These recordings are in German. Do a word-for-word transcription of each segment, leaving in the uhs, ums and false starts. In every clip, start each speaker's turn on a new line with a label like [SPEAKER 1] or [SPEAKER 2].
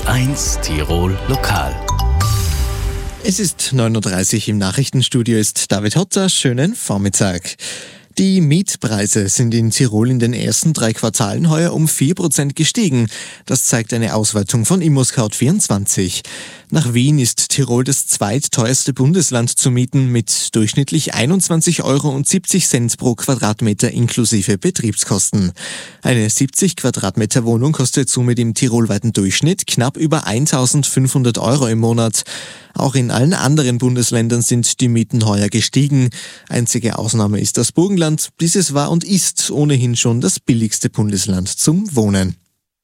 [SPEAKER 1] eins Tirol Lokal.
[SPEAKER 2] Es ist neun Uhr dreißig, im Nachrichtenstudio ist David Hotter. Schönen Vormittag. Die Mietpreise sind in Tirol in den ersten drei Quartalen heuer um vier Prozent gestiegen. Das zeigt eine Auswertung von ImmoScout vierundzwanzig. Nach Wien ist Tirol das zweitteuerste Bundesland zu mieten mit durchschnittlich einundzwanzig Euro siebzig pro Quadratmeter inklusive Betriebskosten. Eine siebzig Quadratmeter Wohnung kostet somit im tirolweiten Durchschnitt knapp über eintausendfünfhundert Euro im Monat. Auch in allen anderen Bundesländern sind die Mieten heuer gestiegen. Einzige Ausnahme ist das Burgenland. Dieses war und ist ohnehin schon das billigste Bundesland zum Wohnen.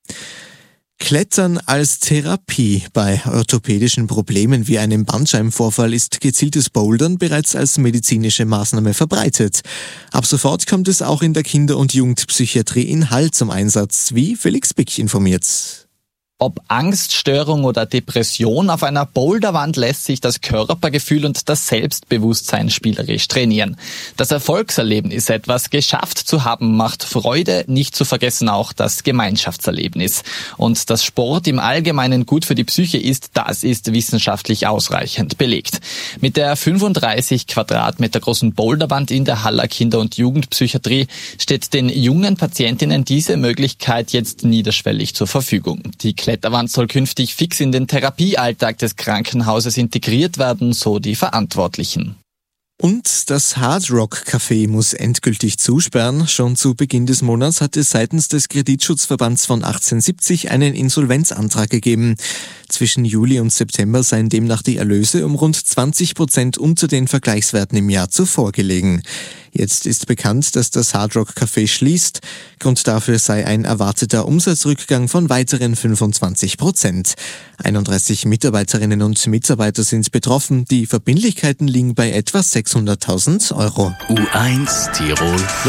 [SPEAKER 2] Klettern als Therapie. Bei orthopädischen Problemen wie einem Bandscheibenvorfall ist gezieltes Bouldern bereits als medizinische Maßnahme verbreitet. Ab sofort kommt es auch in der Kinder- und Jugendpsychiatrie in Hall zum Einsatz, wie Felix Bick informiert.
[SPEAKER 3] Ob Angststörung oder Depression, auf einer Boulderwand lässt sich das Körpergefühl und das Selbstbewusstsein spielerisch trainieren. Das Erfolgserlebnis, etwas geschafft zu haben, macht Freude, nicht zu vergessen auch das Gemeinschaftserlebnis. Und dass Sport im Allgemeinen gut für die Psyche ist, das ist wissenschaftlich ausreichend belegt. Mit der fünfunddreißig Quadratmeter großen Boulderwand in der Haller Kinder- und Jugendpsychiatrie steht den jungen Patientinnen diese Möglichkeit jetzt niederschwellig zur Verfügung. Die Kletterwand soll künftig fix in den Therapiealltag des Krankenhauses integriert werden, so die Verantwortlichen.
[SPEAKER 2] Und das Hard Rock Café muss endgültig zusperren. Schon zu Beginn des Monats hat es seitens des Kreditschutzverbands von achtzehnhundertsiebzig einen Insolvenzantrag gegeben. Zwischen Juli und September seien demnach die Erlöse um rund zwanzig Prozent unter den Vergleichswerten im Jahr zuvor gelegen. Jetzt ist bekannt, dass das Hard Rock Café schließt. Grund dafür sei ein erwarteter Umsatzrückgang von weiteren fünfundzwanzig Prozent. einunddreißig Mitarbeiterinnen und Mitarbeiter sind betroffen. Die Verbindlichkeiten liegen bei etwa sechshunderttausend Euro.
[SPEAKER 1] U eins Tirol